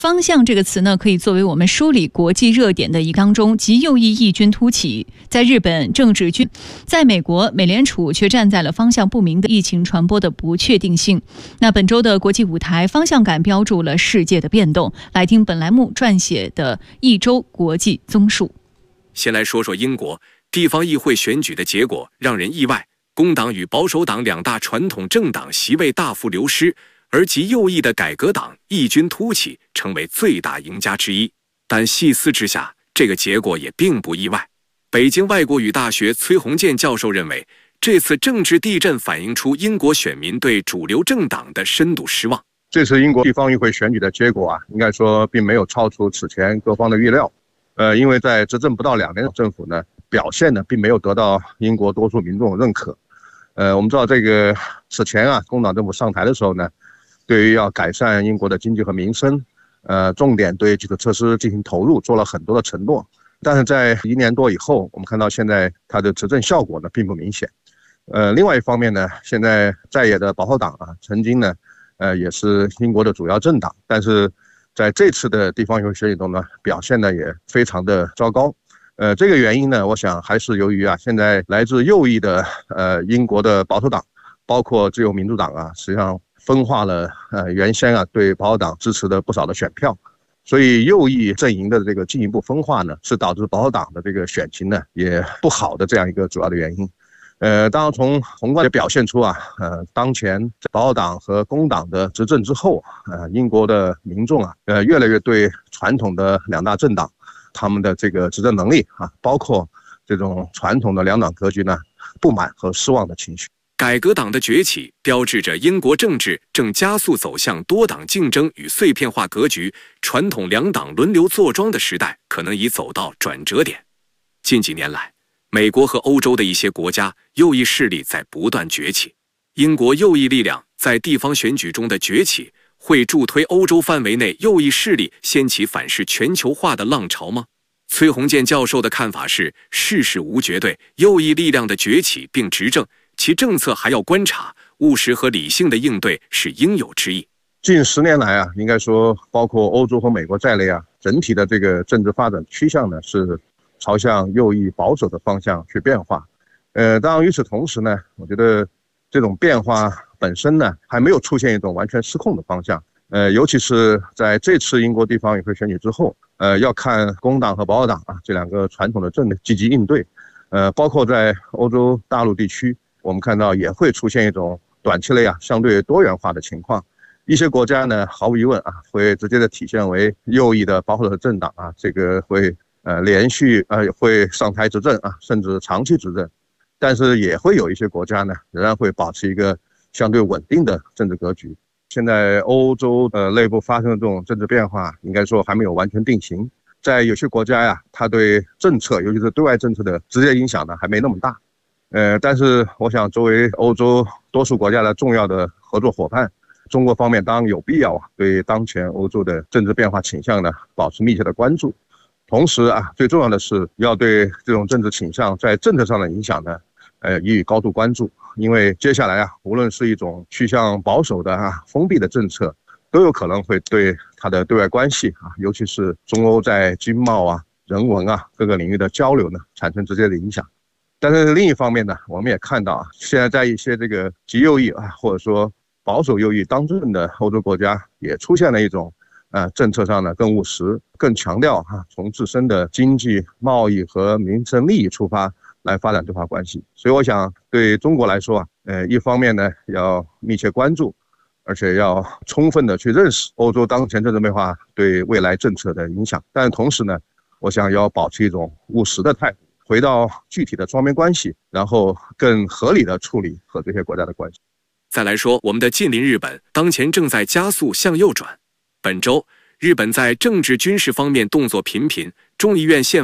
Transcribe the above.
方向这个词呢，可以作为我们梳理国际热点的一当中，极右翼异军突起。在日本，政治军；在美国，美联储却站在了方向不明的疫情传播的不确定性。那本周的国际舞台方向感标注了世界的变动。来听本栏目撰写的一周国际综述。 先来说说英国地方议会选举的结果让人意外，工党与保守党两大传统政党席位大幅流失，而极右翼的改革党异军突起，成为最大赢家之一。但细思之下，这个结果也并不意外。北京外国语大学崔洪建教授认为，这次政治地震反映出英国选民对主流政党的深度失望。 这次英国地方议会选举的结果应该说并没有超出此前各方的预料。因为在执政不到2年的政府呢，表现呢并没有得到英国多数民众认可。我们知道这个此前工党政府上台的时候呢，对于要改善英国的经济和民生，重点对基础设施进行投入，做了很多的承诺。但是在1年多以后，我们看到现在它的执政效果呢并不明显。另外一方面呢，现在在野的保守党曾经呢，也是英国的主要政党，但是在这次的地方议会选举中呢，表现呢也非常的糟糕。这个原因呢，我想还是由于现在来自右翼的英国的保守党，包括自由民主党实际上分化了原先对保守党支持的不少的选票，所以右翼阵营的这个进一步分化呢，是导致保守党的这个选情呢也不好的这样一个主要的原因。当然从宏观也表现出当前保守党和工党的执政之后，英国的民众越来越对传统的两大政党他们的这个执政能力包括这种传统的两党格局呢不满和失望的情绪。 改革党的崛起标志着英国政治正加速走向多党竞争与碎片化格局，传统两党轮流坐庄的时代可能已走到转折点。近几年来，美国和欧洲的一些国家右翼势力在不断崛起，英国右翼力量在地方选举中的崛起，会助推欧洲范围内右翼势力掀起反噬全球化的浪潮吗？崔洪建教授的看法是，世事无绝对，右翼力量的崛起并执政，其政策还要观察，务实和理性的应对是应有之义。 近10年来应该说包括欧洲和美国在内整体的这个政治发展趋向呢是朝向右翼保守的方向去变化。当然与此同时呢，我觉得这种变化本身呢还没有出现一种完全失控的方向。尤其是在这次英国地方议会选举之后，要看工党和保守党这两个传统的政党积极应对。包括在欧洲大陆地区，我们看到也会出现一种短期内相对多元化的情况。一些国家呢，毫无疑问会直接的体现为右翼的保守的政党这个会连续会上台执政甚至长期执政。但是也会有一些国家呢，仍然会保持一个相对稳定的政治格局。现在欧洲内部发生的这种政治变化，应该说还没有完全定型。在有些国家它对政策，尤其是对外政策的直接影响呢，还没那么大。但是我想，作为欧洲多数国家的重要的合作伙伴，中国方面当然有必要对当前欧洲的政治变化倾向呢，保持密切的关注。同时最重要的是要对这种政治倾向在政策上的影响呢，予以高度关注。因为接下来无论是一种趋向保守的封闭的政策，都有可能会对它的对外关系尤其是中欧在经贸人文各个领域的交流呢，产生直接的影响。但是另一方面呢，我们也看到现在在一些这个极右翼或者说保守右翼当政的欧洲国家，也出现了一种政策上呢更务实，更强调从自身的经济、贸易和民生利益出发来发展对华关系。所以我想对中国来说一方面呢要密切关注，而且要充分的去认识欧洲当前政治变化对未来政策的影响。但同时呢，我想要保持一种务实的态度，回到具体的双边关系，然后更合理的处理和这些国家的关系。 再来说我们的近邻日本，当前正在加速向右转。本周，日本在政治军事方面动作频频，众议院宪